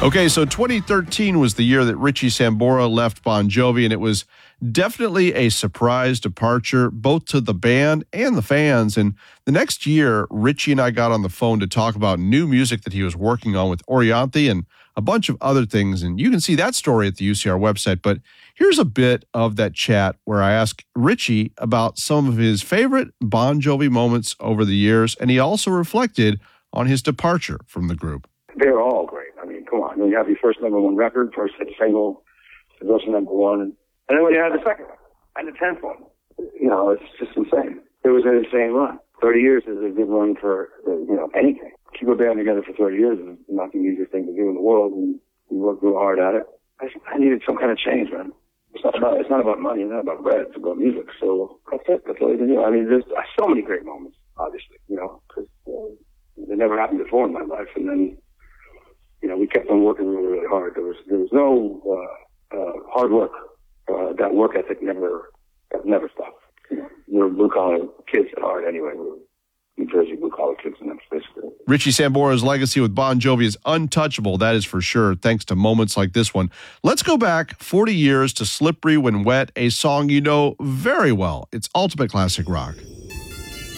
Okay, so 2013 was the year that Richie Sambora left Bon Jovi, and it was definitely a surprise departure, both to the band and the fans. And the next year, Richie and I got on the phone to talk about new music that he was working on with Orianthi and a bunch of other things. And you can see that story at the UCR website. But here's a bit of that chat where I asked Richie about some of his favorite Bon Jovi moments over the years, and he also reflected on his departure from the group. They're all great. I mean, come on. You have your first number one record, first hit single, it goes to number one. And then when you have the second one and the 10th one, it's just insane. It was an insane run. 30 years is a good run for, anything. Keep a band together for 30 years is not the easiest thing to do in the world, and we worked real hard at it. I needed some kind of change, man. It's not about money, it's not about bread, it's about music. So that's it. That's all you can do. I mean, there's so many great moments, obviously, because they never happened before in my life. And then, we kept on working really, really hard. There was no hard work. That work ethic never stopped. We're blue-collar kids at heart anyway. We're New Jersey blue-collar kids, and that's basically it. Richie Sambora's legacy with Bon Jovi is untouchable, that is for sure, thanks to moments like this one. Let's go back 40 years to Slippery When Wet, a song you know very well. It's ultimate classic rock.